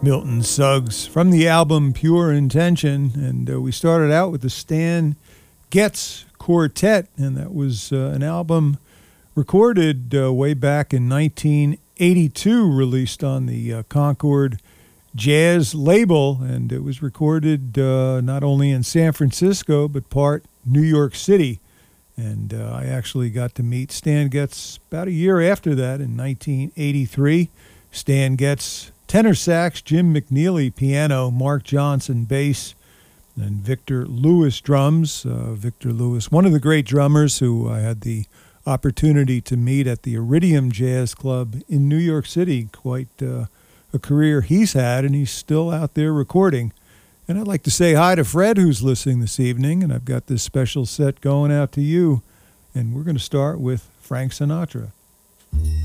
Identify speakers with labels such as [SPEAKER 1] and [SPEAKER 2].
[SPEAKER 1] Milton Suggs from the album Pure Intention, and we started out with the Stan Getz Quartet, and that was an album recorded way back in 1982, released on the Concord Jazz label, and it was recorded not only in San Francisco but part New York City. And I actually got to meet Stan Getz about a year after that in 1983. Stan Getz tenor sax, Jim McNeely piano, Mark Johnson bass, and Victor Lewis drums. Victor Lewis, one of the great drummers who I had the opportunity to meet at the Iridium Jazz Club in New York City. Quite a career he's had, and he's still out there recording. And I'd like to say hi to Fred, who's listening this evening, and I've got this special set going out to you. And we're going to start with Frank Sinatra.